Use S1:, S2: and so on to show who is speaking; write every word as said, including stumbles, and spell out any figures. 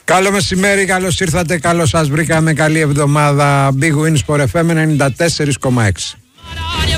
S1: Καλό μεσημέρι, καλώς ήρθατε, καλώς σας βρήκαμε, καλή εβδομάδα. Big Win Sport εφ εμ ενενήντα τέσσερα κόμμα έξι.